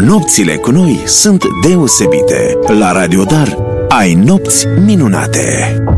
nopțile cu noi sunt deosebite. La Radio Dar ai nopți minunate.